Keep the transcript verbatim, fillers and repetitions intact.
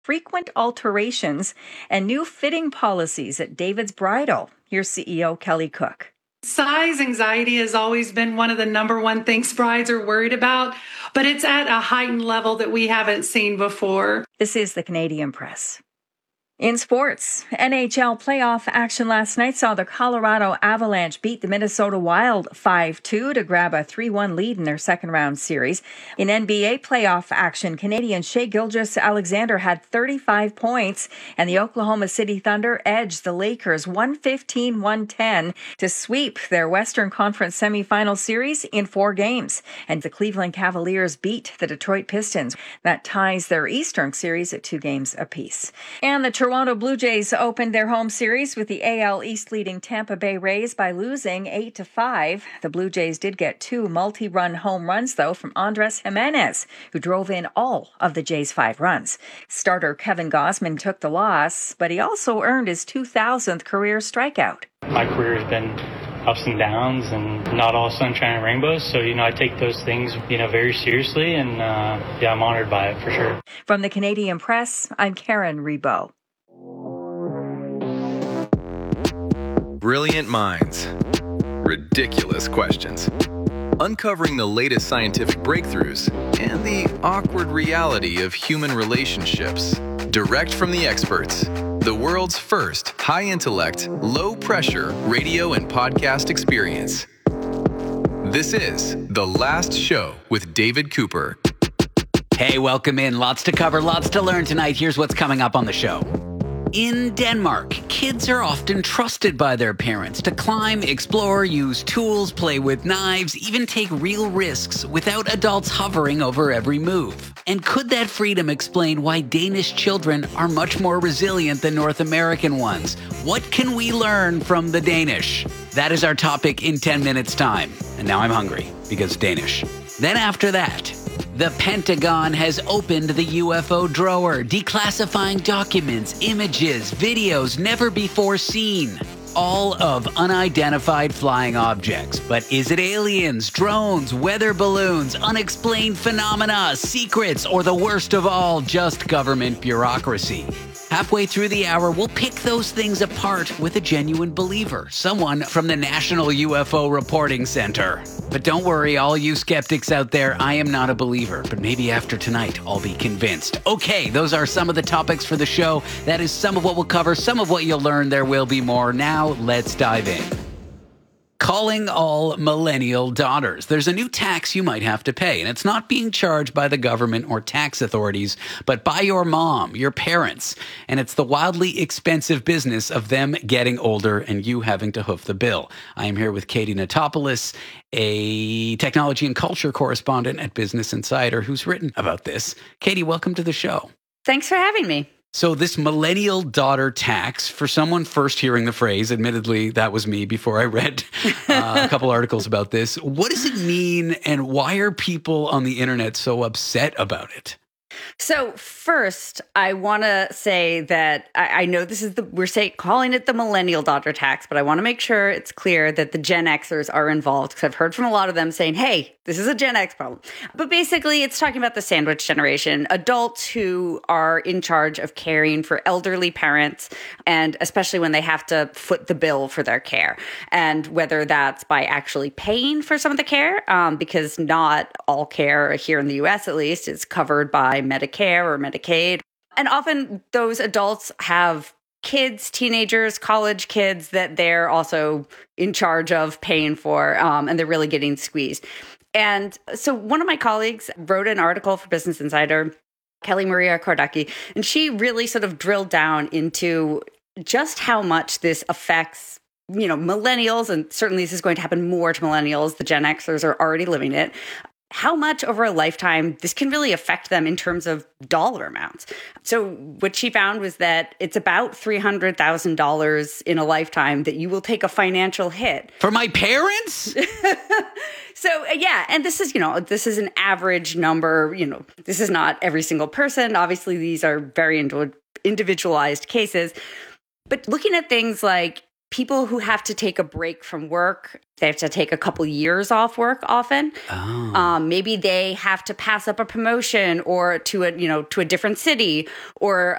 frequent alterations and new fitting policies at David's Bridal. Here's C E O Kelly Cook. Size anxiety has always been one of the number one things brides are worried about, but it's at a heightened level that we haven't seen before. This is the Canadian Press. In sports, N H L playoff action last night saw the Colorado Avalanche beat the Minnesota Wild five two to grab a three one lead in their second-round series. In N B A playoff action, Canadian Shai Gilgeous-Alexander had thirty-five points, and the Oklahoma City Thunder edged the Lakers one fifteen to one ten to sweep their Western Conference semifinal series in four games. And the Cleveland Cavaliers beat the Detroit Pistons. That ties their Eastern series at two games apiece. And the Toronto Blue Jays opened their home series with the A L East leading Tampa Bay Rays by losing eight to five. The Blue Jays did get two multi-run home runs, though, from Andres Jimenez, who drove in all of the Jays' five runs. Starter Kevin Gausman took the loss, but he also earned his two thousandth career strikeout. My career has been ups and downs and not all sunshine and rainbows. So, you know, I take those things, you know, very seriously, and uh, yeah, I'm honored by it for sure. From the Canadian Press, I'm Karen Rebo. Brilliant minds. Ridiculous questions. Uncovering the latest scientific breakthroughs and the awkward reality of human relationships. Direct from the experts. The world's first high-intellect, low-pressure radio and podcast experience. This is The Last Show with David Cooper. Hey, welcome in. Lots to cover, lots to learn tonight. Here's what's coming up on the show. In Denmark, kids are often trusted by their parents to climb, explore, use tools, play with knives, even take real risks without adults hovering over every move. And could that freedom explain why Danish children are much more resilient than North American ones? What can we learn from the Danish? That is our topic in ten minutes time. And now I'm hungry because Danish. Then after that, the Pentagon has opened the U F O drawer, declassifying documents, images, videos never before seen. All of unidentified flying objects. But is it aliens, drones, weather balloons, unexplained phenomena, secrets, or the worst of all, just government bureaucracy? Halfway through the hour, we'll pick those things apart with a genuine believer, someone from the National U F O Reporting Center. But don't worry, all you skeptics out there, I am not a believer, but maybe after tonight, I'll be convinced. Okay, those are some of the topics for the show. That is some of what we'll cover, some of what you'll learn. There will be more. Now, let's dive in. Calling all millennial daughters. There's a new tax you might have to pay, and it's not being charged by the government or tax authorities, but by your mom, your parents. And it's the wildly expensive business of them getting older and you having to hoof the bill. I am here with Katie Notopoulos, a technology and culture correspondent at Business Insider, who's written about this. Katie, welcome to the show. Thanks for having me. So this millennial daughter tax, for someone first hearing the phrase, admittedly, that was me before I read uh, a couple articles about this. What does it mean, and why are people on the internet so upset about it? So first, I want to say that I, I know this is the, we're say, calling it the millennial daughter tax, but I want to make sure it's clear that the Gen Xers are involved, because I've heard from a lot of them saying, hey, this is a Gen X problem. But basically, it's talking about the sandwich generation, adults who are in charge of caring for elderly parents, and especially when they have to foot the bill for their care. And whether that's by actually paying for some of the care, um, because not all care here in the U S at least is covered by Medicare or Medicaid. And often those adults have kids, teenagers, college kids that they're also in charge of paying for, um, and they're really getting squeezed. And so one of my colleagues wrote an article for Business Insider, Kelly Maria Kordaki, and she really sort of drilled down into just how much this affects, you know, millennials, and certainly this is going to happen more to millennials. The Gen Xers are already living it. How much over a lifetime this can really affect them in terms of dollar amounts. So what she found was that it's about three hundred thousand dollars in a lifetime that you will take a financial hit. For my parents? So yeah, and this is, you know, this is an average number, you know, this is not every single person. Obviously, these are very individualized cases. But looking at things like people who have to take a break from work, they have to take a couple years off work often. Oh. Um, maybe they have to pass up a promotion or to a, you know, to a different city, or